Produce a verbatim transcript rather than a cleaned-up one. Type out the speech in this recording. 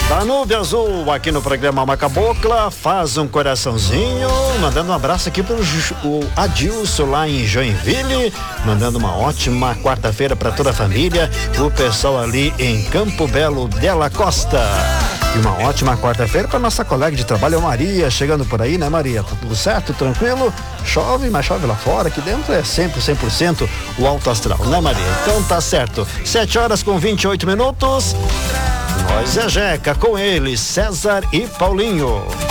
Danúbio Azul aqui no programa Macabocla, faz um coraçãozinho, mandando um abraço aqui pro o Adilson lá em Joinville, mandando uma ótima quarta-feira para toda a família, o pessoal ali em Campo Belo Della Costa. E uma ótima quarta-feira para nossa colega de trabalho, a Maria, chegando por aí, né, Maria? Tá tudo certo, tranquilo? Chove, mas chove lá fora, aqui dentro é sempre cem por cento o alto astral, né, Maria? Então tá certo. sete horas com vinte e oito minutos. Nós é Jeca, com eles, César e Paulinho.